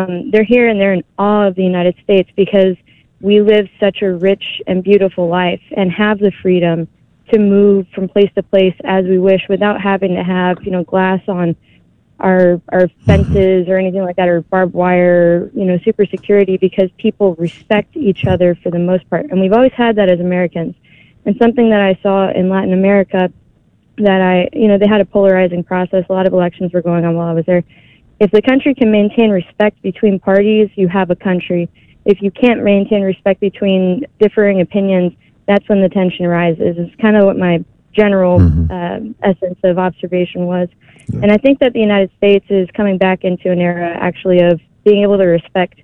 they're here and they're in awe of the United States because we live such a rich and beautiful life and have the freedom to move from place to place as we wish without having to have, glass on our fences or anything like that, or barbed wire, super security, because people respect each other for the most part. And we've always had that as Americans. And something that I saw in Latin America that they had a polarizing process. A lot of elections were going on while I was there. If the country can maintain respect between parties, you have a country. If you can't maintain respect between differing opinions, that's when the tension rises. It's kind of what my general essence of observation was. Yeah. And I think that the United States is coming back into an era, actually, of being able to respect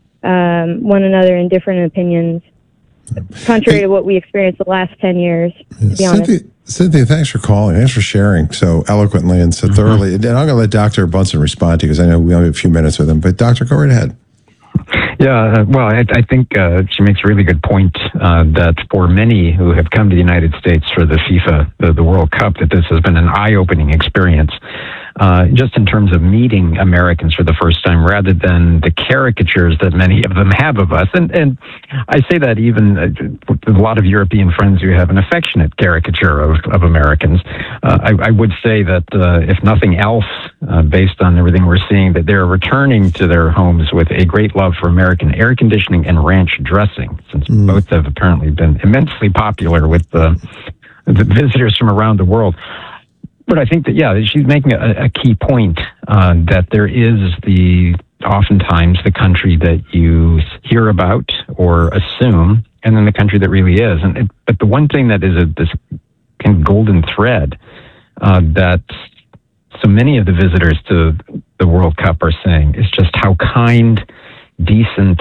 one another in different opinions, contrary to what we experienced the last 10 years, to be honest. Cynthia, thanks for calling. Thanks for sharing so eloquently and so thoroughly. And I'm going to let Dr. Bunson respond to you because I know we only have a few minutes with him. But, Doctor, go right ahead. Yeah, well, I think she makes a really good point that for many who have come to the United States for the FIFA, the World Cup, that this has been an eye-opening experience, just in terms of meeting Americans for the first time, rather than the caricatures that many of them have of us. And I say that even with a lot of European friends who have an affectionate caricature of Americans. I would say that if nothing else, based on everything we're seeing, that they're returning to their homes with a great love for American air conditioning and ranch dressing, since both have apparently been immensely popular with the visitors from around the world. But I think that, she's making a key point that there is oftentimes the country that you hear about or assume, and then the country that really is. But the one thing that is this kind of golden thread that so many of the visitors to the World Cup are saying is just how kind, decent,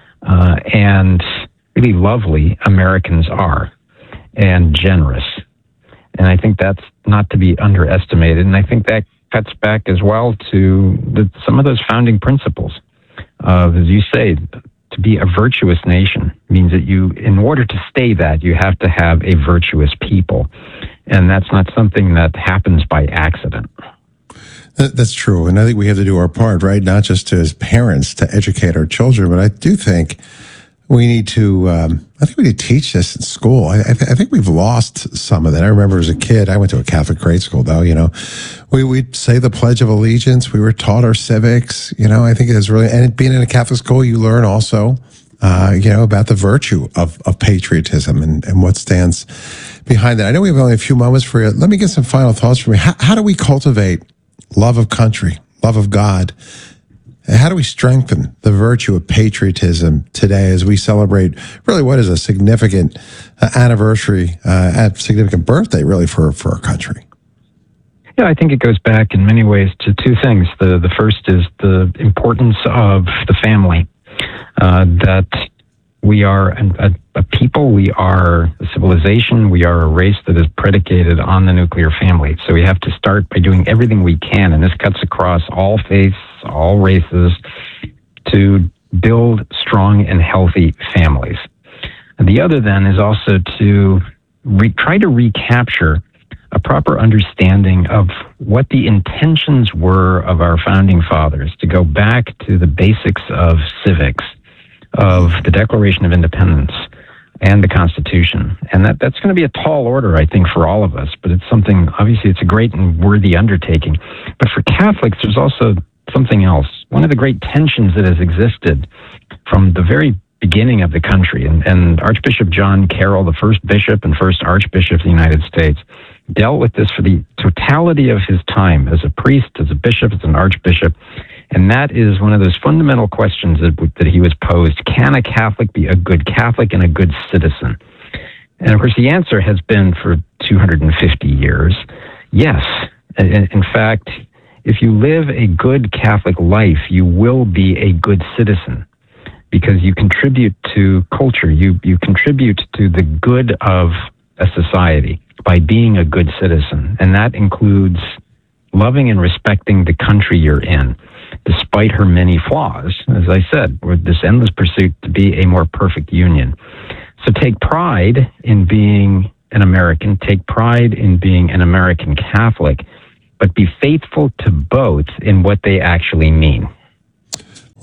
and really lovely Americans are, and generous. And I think that's not to be underestimated. And I think that cuts back as well to some of those founding principles. As you say, to be a virtuous nation means that in order to stay that, you have to have a virtuous people. And that's not something that happens by accident. That's true. And I think we have to do our part, right? Not just as parents to educate our children, but I do think we need to, teach this in school. I think we've lost some of that. I remember as a kid, I went to a Catholic grade school though, we'd say the Pledge of Allegiance. We were taught our civics, I think it's really, and being in a Catholic school, you learn also, about the virtue of patriotism and what stands behind that. I know we have only a few moments for you. Let me get some final thoughts from you. How do we cultivate love of country, love of God? How do we strengthen the virtue of patriotism today as we celebrate really what is a significant anniversary, a significant birthday really for our country? Yeah, I think it goes back in many ways to two things. The first is the importance of the family, that we are a people, we are a civilization, we are a race that is predicated on the nuclear family. So we have to start by doing everything we can, and this cuts across all faiths, all races, to build strong and healthy families. And the other then is also to try to recapture a proper understanding of what the intentions were of our founding fathers, to go back to the basics of civics, of the Declaration of Independence and the Constitution. And that's going to be a tall order, I think, for all of us, but it's something, obviously, it's a great and worthy undertaking. But for Catholics, there's also something else. One of the great tensions that has existed from the very beginning of the country, and Archbishop John Carroll, the first bishop and first archbishop of the United States, dealt with this for the totality of his time as a priest, as a bishop, as an archbishop. And that is one of those fundamental questions that he was posed. Can a Catholic be a good Catholic and a good citizen? And of course, the answer has been for 250 years, yes. In fact, if you live a good Catholic life, you will be a good citizen because you contribute to culture. You contribute to the good of a society by being a good citizen. And that includes loving and respecting the country you're in, despite her many flaws. As I said, with this endless pursuit to be a more perfect union. So take pride in being an American, take pride in being an American Catholic, but be faithful to both in what they actually mean.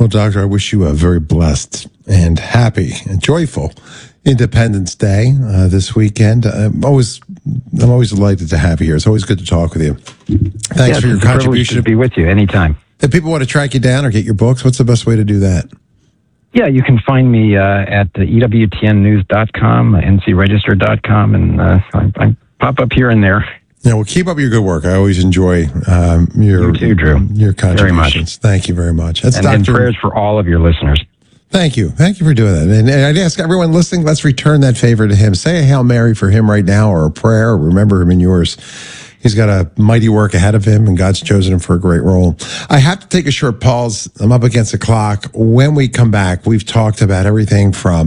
Well, Doctor, I wish you a very blessed and happy and joyful Independence Day this weekend. I'm always delighted to have you here. It's always good to talk with you. Thanks for your contribution. To be with you anytime. If people want to track you down or get your books, what's the best way to do that? Yeah, you can find me at EWTNnews.com, NCregister.com, and I pop up here and there. Yeah, well, keep up your good work. I always enjoy you too, Drew. Your contributions. Very much. Thank you very much. That's and prayers for all of your listeners. Thank you. Thank you for doing that. And I'd ask everyone listening, let's return that favor to him. Say a Hail Mary for him right now, or a prayer. Remember him in yours. He's got a mighty work ahead of him, and God's chosen him for a great role. I have to take a short pause. I'm up against the clock. When we come back, we've talked about everything from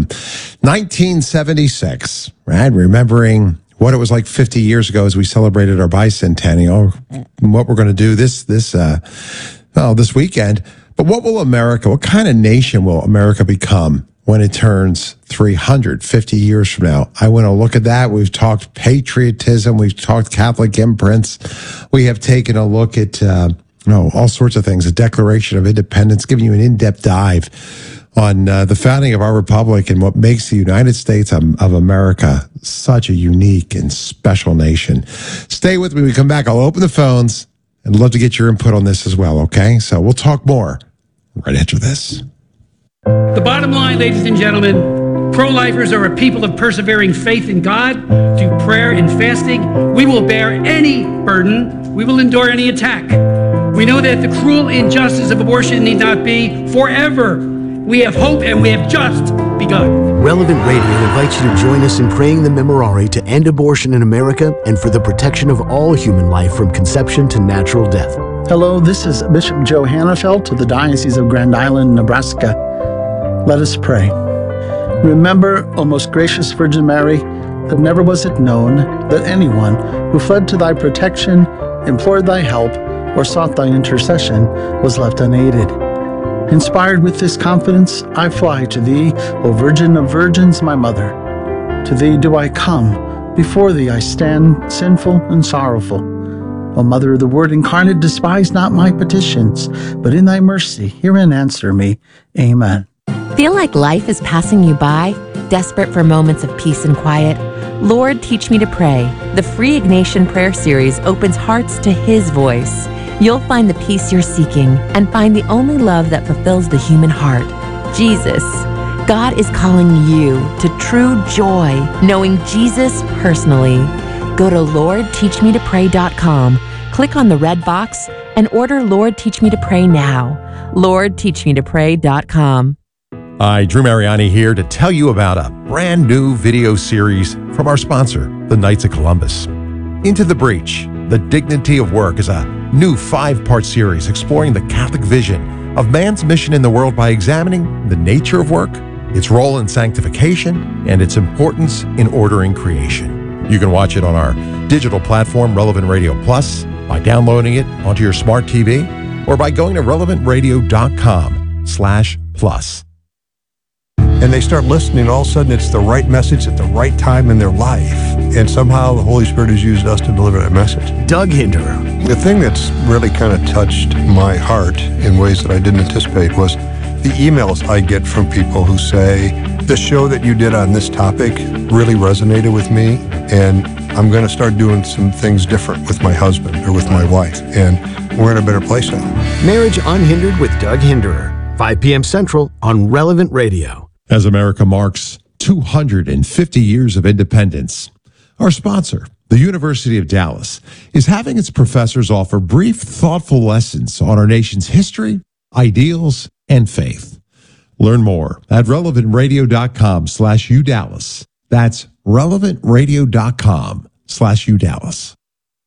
1976, right? Remembering what it was like 50 years ago as we celebrated our bicentennial, what we're going to do this weekend. But what kind of nation will America become when it turns 350 years from now? I want to look at that. We've talked patriotism. We've talked Catholic imprints. We have taken a look at all sorts of things, the Declaration of Independence, giving you an in-depth dive on the founding of our republic and what makes the United States of America such a unique and special nation. Stay with me. When we come back, I'll open the phones and love to get your input on this as well, okay? So we'll talk more right after this. The bottom line, ladies and gentlemen, pro-lifers are a people of persevering faith in God, through prayer and fasting. We will bear any burden. We will endure any attack. We know that the cruel injustice of abortion need not be forever. We have hope, and we have just begun. Relevant Radio invites you to join us in praying the Memorare to end abortion in America and for the protection of all human life from conception to natural death. Hello, this is Bishop Joe Hannafelt of the Diocese of Grand Island, Nebraska. Let us pray. Remember, O most gracious Virgin Mary, that never was it known that anyone who fled to thy protection, implored thy help, or sought thy intercession was left unaided. Inspired with this confidence, I fly to thee, O Virgin of Virgins, my Mother. To thee do I come, before thee I stand, sinful and sorrowful. O Mother of the Word incarnate, despise not my petitions, but in thy mercy hear and answer me. Amen. Feel like life is passing you by? Desperate for moments of peace and quiet? Lord, Teach Me to Pray. The free Ignatian Prayer Series opens hearts to His voice. You'll find the peace you're seeking and find the only love that fulfills the human heart, Jesus. God is calling you to true joy, knowing Jesus personally. Go to LordTeachMeToPray.com, click on the red box, and order Lord Teach Me to Pray now. LordTeachMeToPray.com. Hi, Drew Mariani here to tell you about a brand new video series from our sponsor, the Knights of Columbus. Into the Breach, The Dignity of Work is a new 5-part series exploring the Catholic vision of man's mission in the world by examining the nature of work, its role in sanctification, and its importance in ordering creation. You can watch it on our digital platform, Relevant Radio Plus, by downloading it onto your smart TV, or by going to relevantradio.com/plus. And they start listening, all of a sudden it's the right message at the right time in their life. And somehow the Holy Spirit has used us to deliver that message. Doug Hinderer. The thing that's really kind of touched my heart in ways that I didn't anticipate was the emails I get from people who say, the show that you did on this topic really resonated with me, and I'm going to start doing some things different with my husband or with my wife, and we're in a better place now. Marriage Unhindered with Doug Hinderer, 5 p.m. Central on Relevant Radio. As America marks 250 years of independence, our sponsor, the University of Dallas, is having its professors offer brief, thoughtful lessons on our nation's history, ideals, and faith. Learn more at relevantradio.com/udallas. That's relevantradio.com/udallas.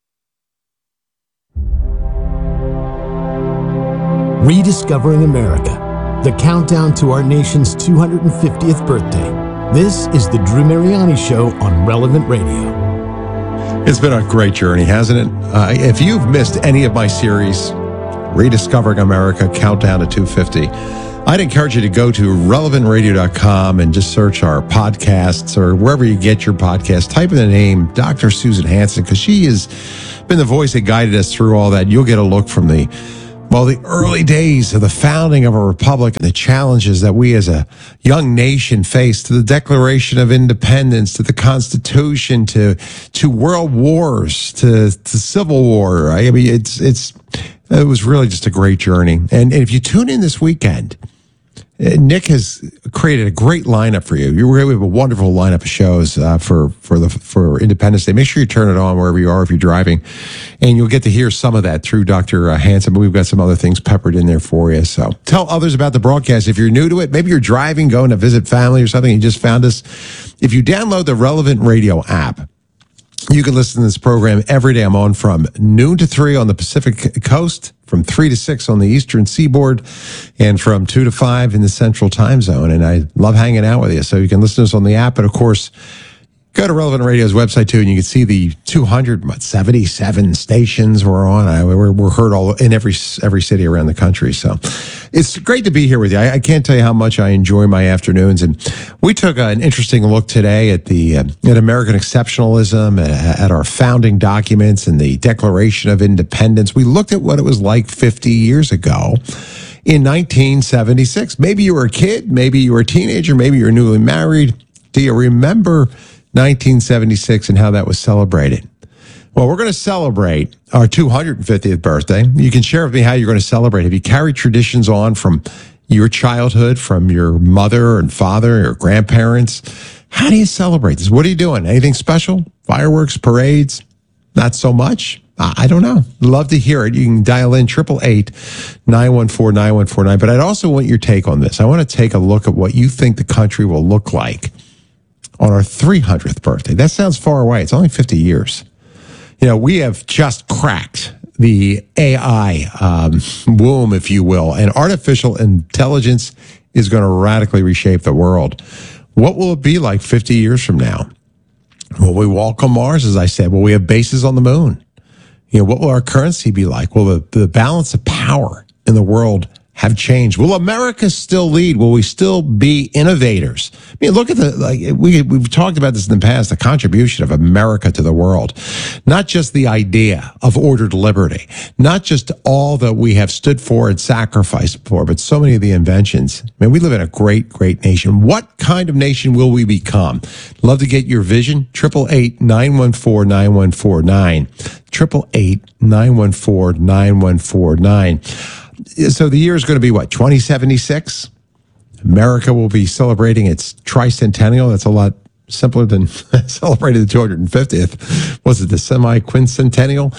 Rediscovering America, the countdown to our nation's 250th birthday. This is the Drew Mariani Show on Relevant Radio. It's been a great journey, hasn't it? If you've missed any of my series, Rediscovering America, Countdown to 250, I'd encourage you to go to relevantradio.com and just search our podcasts or wherever you get your podcast. Type in the name Dr. Susan Hansen, because she has been the voice that guided us through all that. You'll get a look from the Well, the early days of the founding of a republic and the challenges that we as a young nation face, to the Declaration of Independence, to the Constitution, to world wars, to Civil War, right? I mean, it was really just a great journey. And if you tune in this weekend, Nick has created a great lineup for you. We have a wonderful lineup of shows for Independence Day. Make sure you turn it on wherever you are if you're driving, and you'll get to hear some of that through Dr. Hanson. But we've got some other things peppered in there for you. So tell others about the broadcast. If you're new to it, maybe you're driving, going to visit family or something, you just found us. If you download the Relevant Radio app, you can listen to this program every day. I'm on from noon to 3 on the Pacific Coast, from 3 to 6 on the Eastern Seaboard, and from 2 to 5 in the Central Time Zone. And I love hanging out with you. So you can listen to us on the app. And, of course, go to Relevant Radio's website, too, and you can see the 277 stations we're on. We're heard all in every city around the country. So it's great to be here with you. I can't tell you how much I enjoy my afternoons. And we took an interesting look today at at American exceptionalism, at our founding documents and the Declaration of Independence. We looked at what it was like 50 years ago in 1976. Maybe you were a kid, maybe you were a teenager, maybe you were newly married. Do you remember 1976 and how that was celebrated? Well, we're going to celebrate our 250th birthday. You can share with me how you're going to celebrate. Have you carried traditions on from your childhood, from your mother and father, your grandparents? How do you celebrate this? What are you doing? Anything special? Fireworks, parades? Not so much? I don't know. Love to hear it. You can dial in 888-914-9149. But I'd also want your take on this. I want to take a look at what you think the country will look like on our 300th birthday. That sounds far away. It's only 50 years. You know, we have just cracked the AI womb, if you will, and artificial intelligence is going to radically reshape the world. What will it be like 50 years from now? Will we walk on Mars, as I said? Will we have bases on the moon? You know, what will our currency be like? Will the balance of power in the world have changed? Will America still lead? Will we still be innovators? I mean, look at we've talked about this in the past, the contribution of America to the world. Not just the idea of ordered liberty, not just all that we have stood for and sacrificed for, but so many of the inventions. I mean, we live in a great, great nation. What kind of nation will we become? Love to get your vision. 888-914-9149. 888-914-9149. So the year is going to be what, 2076? America will be celebrating its tricentennial. That's a lot simpler than celebrating the 250th. Was it the semi-quincentennial?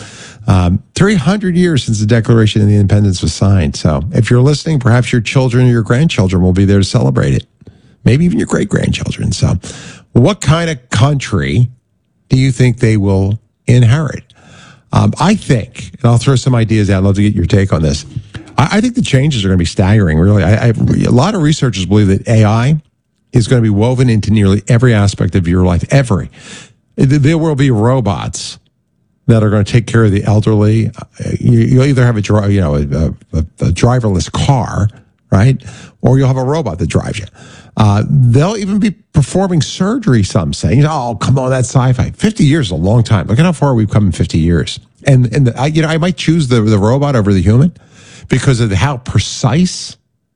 300 years since the Declaration of Independence was signed. So if you're listening, perhaps your children or your grandchildren will be there to celebrate it. Maybe even your great-grandchildren. So what kind of country do you think they will inherit? I think, and I'll throw some ideas out. I'd love to get your take on this. I think the changes are going to be staggering, really. A lot of researchers believe that AI is going to be woven into nearly every aspect of your life. There will be robots that are going to take care of the elderly. You'll either have a driverless car, right? Or you'll have a robot that drives you. They'll even be performing surgery, some say. Oh, come on, that's sci-fi. 50 years is a long time. Look at how far we've come in 50 years. And I might choose the robot over the human because of how precise,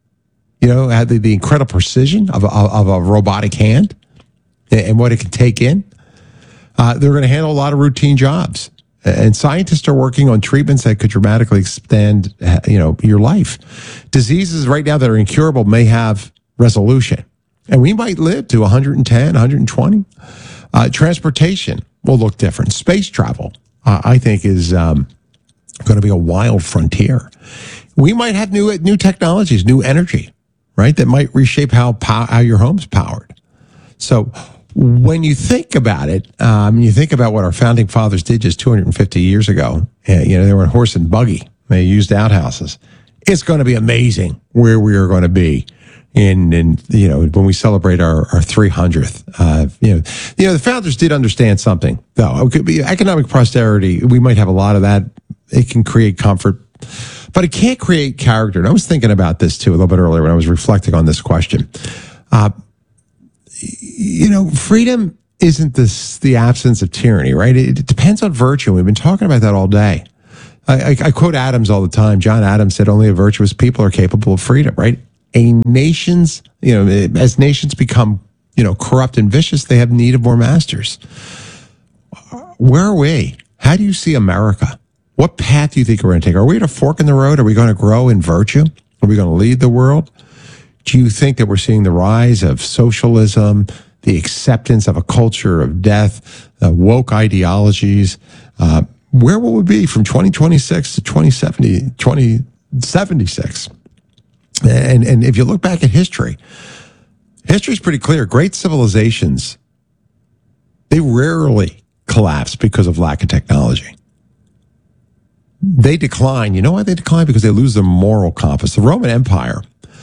the incredible precision of a robotic hand and what it can take in. They're going to handle a lot of routine jobs. And scientists are working on treatments that could dramatically extend, your life. Diseases right now that are incurable may have resolution. And we might live to 110, 120. Transportation will look different. Space travel, I think, is going to be a wild frontier. We might have new technologies, new energy, right, that might reshape how your home's powered. So when you think about it, you think about what our founding fathers did just 250 years ago. They were in horse and buggy. They used outhouses. It's going to be amazing where we are going to be in when we celebrate our 300th. The founders did understand something, though. It could be economic prosperity. We might have a lot of that. It can create comfort, but it can't create character. And I was thinking about this too a little bit earlier when I was reflecting on this question. Freedom isn't the absence of tyranny, right? It depends on virtue. We've been talking about that all day. I quote Adams all the time. John Adams said, only a virtuous people are capable of freedom, right? As nations become, corrupt and vicious, they have need of more masters. Where are we? How do you see America? What path do you think we're going to take? Are we at a fork in the road? Are we going to grow in virtue? Are we going to lead the world? Do you think that we're seeing the rise of socialism, the acceptance of a culture of death, woke ideologies? Where will we be from 2026 to 2076? And if you look back at history is pretty clear. Great civilizations, they rarely collapse because of lack of technology. They decline. You know why they decline? Because they lose their moral compass. The Roman Empire,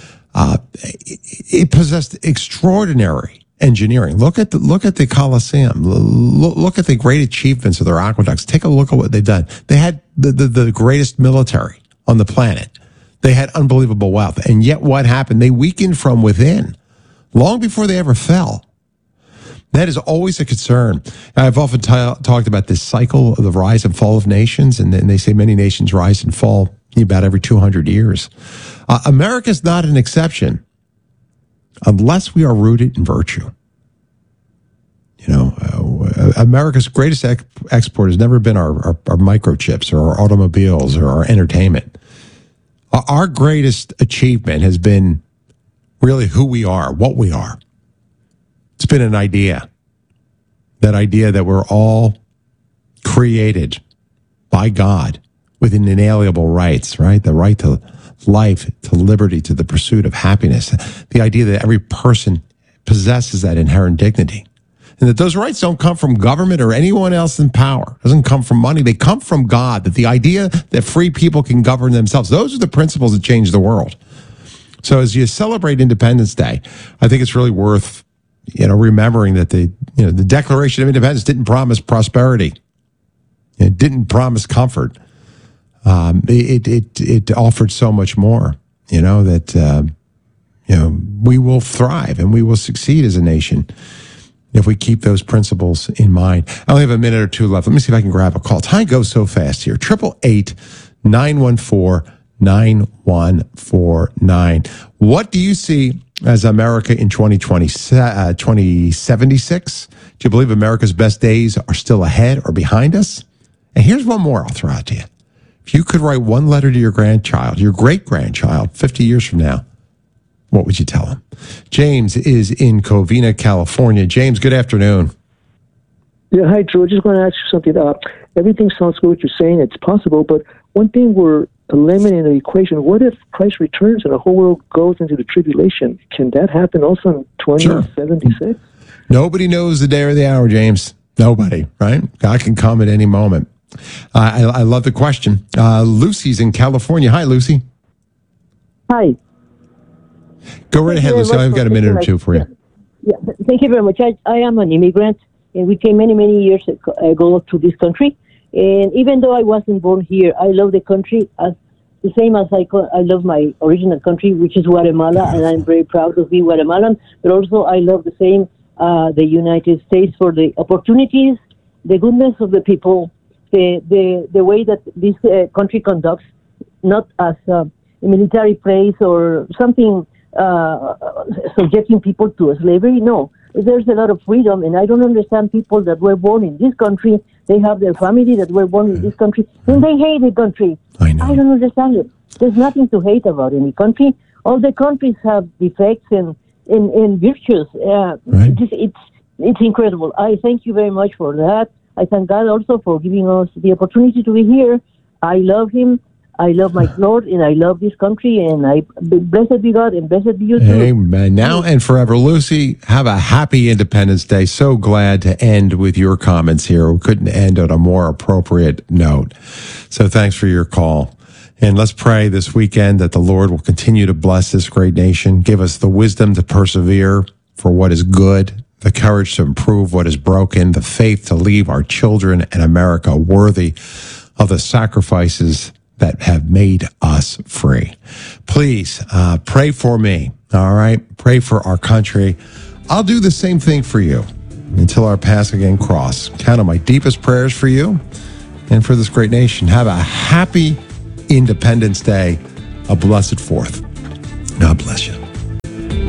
it possessed extraordinary engineering. Look at the Colosseum. Look at the great achievements of their aqueducts. Take a look at what they've done. They had the greatest military on the planet. They had unbelievable wealth. And yet what happened? They weakened from within long before they ever fell. That is always a concern. I've often talked about this cycle of the rise and fall of nations, and they say many nations rise and fall about every 200 years. America's not an exception unless we are rooted in virtue. America's greatest export has never been our microchips or our automobiles or our entertainment. Our greatest achievement has been really who we are, what we are. It's been an idea. That idea that we're all created by God with inalienable rights, right? The right to life, to liberty, to the pursuit of happiness. The idea that every person possesses that inherent dignity. And that those rights don't come from government or anyone else in power. It doesn't come from money. They come from God. That the idea that free people can govern themselves. Those are the principles that change the world. So as you celebrate Independence Day, I think it's really worth remembering that the Declaration of Independence didn't promise prosperity. It didn't promise comfort. It offered so much more. That we will thrive and we will succeed as a nation if we keep those principles in mind. I only have a minute or two left. Let me see if I can grab a call. Time goes so fast here. 888-914-9149. What do you see as America in 2076? Do you believe America's best days are still ahead or behind us? And here's one more I'll throw out to you. If you could write one letter to your grandchild, your great-grandchild, 50 years from now, what would you tell him? James is in Covina, California. James, good afternoon. Yeah, hi, Drew. I just want to ask you something. Everything sounds good what you're saying. It's possible, but one thing we're eliminating the equation, what if Christ returns and the whole world goes into the tribulation? Can that happen also in 2076? Sure. Nobody knows the day or the hour, James. Nobody, right? God can come at any moment. I love the question. Lucy's in California. Hi, Lucy. Hi. Go right ahead, Lucy. I've got a minute or two for you. Yeah, thank you very much. I am an immigrant, and we came many, many years ago to this country. And even though I wasn't born here, I love the country as the same as I love my original country, which is Guatemala, and I'm very proud to be Guatemalan. But also, I love the same the United States for the opportunities, the goodness of the people, the way that this country conducts, not as a military place or something subjecting people to slavery. No, there's a lot of freedom, and I don't understand people that were born in this country. They have their family that were born in this country, and they hate the country. I don't understand it. There's nothing to hate about any country. All the countries have defects and virtues. Right. It's incredible. I thank you very much for that. I thank God also for giving us the opportunity to be here. I love Him. I love my Lord, and I love this country, and blessed be God, and blessed be you too. Amen. Now and forever. Lucy, have a happy Independence Day. So glad to end with your comments here. We couldn't end on a more appropriate note. So thanks for your call. And let's pray this weekend that the Lord will continue to bless this great nation, give us the wisdom to persevere for what is good, the courage to improve what is broken, the faith to leave our children and America worthy of the sacrifices that have made us free. Please pray for me, all right? Pray for our country. I'll do the same thing for you until our paths again cross. Count on my deepest prayers for you. and for this great nation. Have a happy Independence Day, a blessed 4th. God bless you.